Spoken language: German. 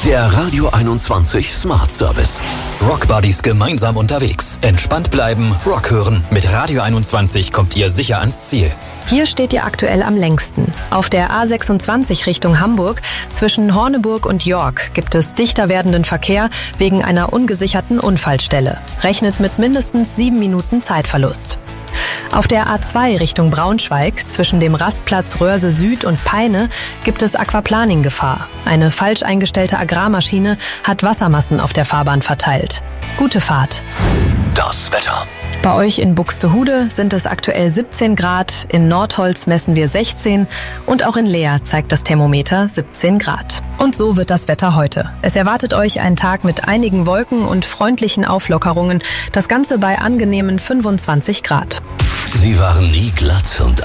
Der Radio 21 Smart Service. Rockbuddies gemeinsam unterwegs. Entspannt bleiben, Rock hören. Mit Radio 21 kommt ihr sicher ans Ziel. Hier steht ihr aktuell am längsten. Auf der A26 Richtung Hamburg zwischen Horneburg und York gibt es dichter werdenden Verkehr wegen einer ungesicherten Unfallstelle. Rechnet mit mindestens 7 Minuten Zeitverlust. Auf der A2 Richtung Braunschweig zwischen dem Rastplatz Röhrse Süd und Peine gibt es Aquaplaning-Gefahr. Eine falsch eingestellte Agrarmaschine hat Wassermassen auf der Fahrbahn verteilt. Gute Fahrt. Das Wetter. Bei euch in Buxtehude sind es aktuell 17 Grad, in Nordholz messen wir 16 und auch in Leer zeigt das Thermometer 17 Grad. Und so wird das Wetter heute. Es erwartet euch ein Tag mit einigen Wolken und freundlichen Auflockerungen, das Ganze bei angenehmen 25 Grad. Sie waren nie glatt und